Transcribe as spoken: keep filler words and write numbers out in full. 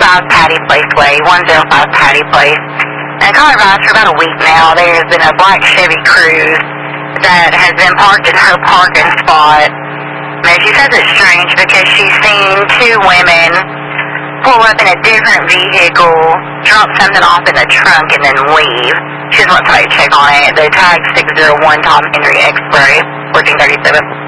five Patty Place Way, one oh five Patty Place. And Colorado, for about a week now, there's been a black Chevy Cruze that has been parked in her parking spot. And she says it's strange because she's seen two women pull up in a different vehicle, drop something off in the trunk, and then leave. She just wants somebody to check on it. The tag six oh one Tom Henry X-Ray, fourteen thirty-seven.